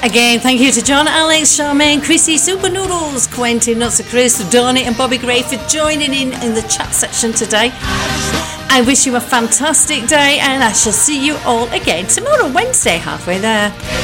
Again, thank you to John, Alex, Charmaine, Chrissy, Super Noodles, Quentin, Nuts Chris, Donny and Bobby Gray for joining in the chat section today. I wish you a fantastic day, and I shall see you all again tomorrow, Wednesday, halfway there.